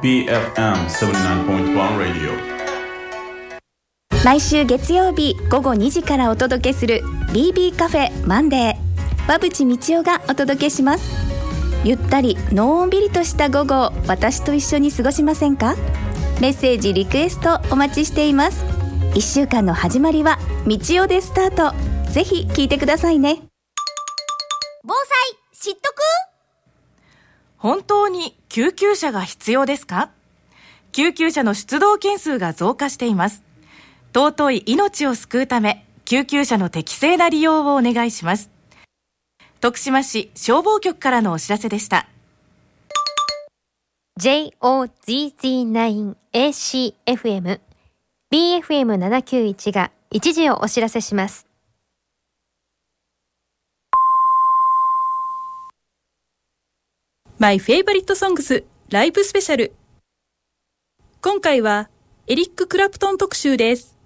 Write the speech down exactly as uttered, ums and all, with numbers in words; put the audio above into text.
ビーエフエムななじゅうきゅうてんいち Radio。 毎週月曜日午後にじからお届けする ビービー カフェマンデー、馬淵道夫がお届けします。ゆったりのんびりとした午後を私と一緒に過ごしませんか？メッセージリクエストお待ちしています。いっしゅうかんの始まりは道夫でスタート。ぜひ聞いてくださいね。 防災知っとく？ 本当に救急車が必要ですか？救急車の出動件数が増加しています。尊い命を救うため、救急車の適正な利用をお願いします。徳島市消防局からのお知らせでした。 ジェイオーゼットナインエーシーエフエム ビーエフエムななきゅういち が一時をお知らせします。 マイフェイバリットソングスライブスペシャル。今回はエリック・クラプトン特集です。